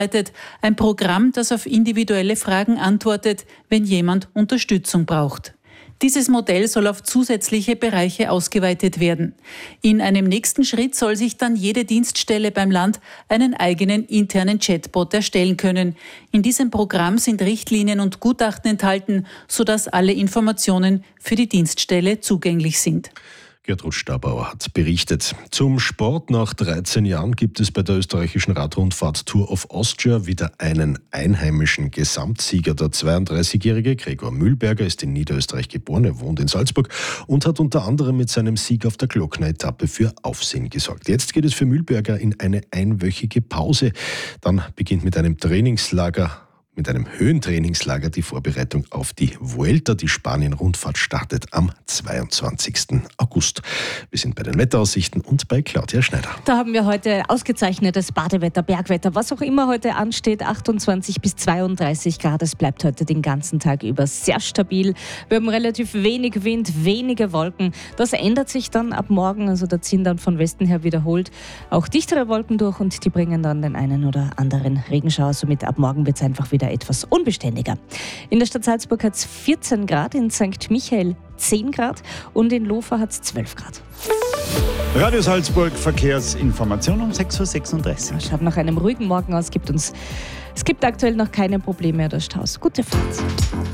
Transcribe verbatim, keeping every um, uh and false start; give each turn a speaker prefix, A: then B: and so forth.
A: ein Programm, das auf individuelle Fragen antwortet, wenn jemand Unterstützung braucht. Dieses Modell soll auf zusätzliche Bereiche ausgeweitet werden. In einem nächsten Schritt soll sich dann jede Dienststelle beim Land einen eigenen internen Chatbot erstellen können. In diesem Programm sind Richtlinien und Gutachten enthalten, sodass alle Informationen für die Dienststelle zugänglich sind.
B: Gertrud Stabauer hat berichtet. Zum Sport: Nach dreizehn Jahren gibt es bei der österreichischen Radrundfahrt Tour of Austria wieder einen einheimischen Gesamtsieger. Der zweiunddreißigjährige Gregor Mühlberger ist in Niederösterreich geboren, er wohnt in Salzburg und hat unter anderem mit seinem Sieg auf der Glockner-Etappe für Aufsehen gesorgt. Jetzt geht es für Mühlberger in eine einwöchige Pause. Dann beginnt mit einem Trainingslager Mit einem Höhentrainingslager die Vorbereitung auf die Vuelta. Die Spanien-Rundfahrt startet am zweiundzwanzigsten August. Wir sind bei den Wetteraussichten und bei Claudia Schneider.
C: Da haben wir heute ausgezeichnetes Badewetter, Bergwetter, was auch immer heute ansteht. achtundzwanzig bis zweiunddreißig Grad. Es bleibt heute den ganzen Tag über sehr stabil. Wir haben relativ wenig Wind, wenige Wolken. Das ändert sich dann ab morgen. Also da ziehen dann von Westen her wiederholt auch dichtere Wolken durch und die bringen dann den einen oder anderen Regenschauer. Somit ab morgen wird es einfach wieder etwas unbeständiger. In der Stadt Salzburg hat es vierzehn Grad, in Sankt Michael zehn Grad und in Lofa hat es zwölf Grad.
D: Radio Salzburg, Verkehrsinformation um sechs Uhr sechsunddreißig.
C: Schaut nach einem ruhigen Morgen aus, gibt uns, es gibt aktuell noch keine Probleme oder Staus. Gute Fahrt.